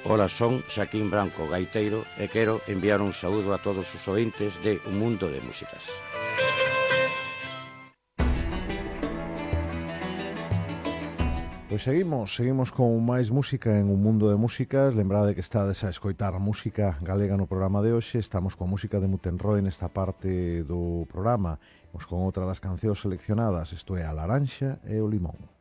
Ola, son Xaquín Branco, gaiteiro, e quero enviar un saúdo a todos os ointes de Un Mundo de Músicas. Pois seguimos con máis música en Un Mundo de Músicas. Lembrade que estades a escoitar música galega no programa de hoxe. Estamos con música de Mutenroe nesta parte do programa. Imos con outra das cancións seleccionadas, isto é A Laranxa e o Limón.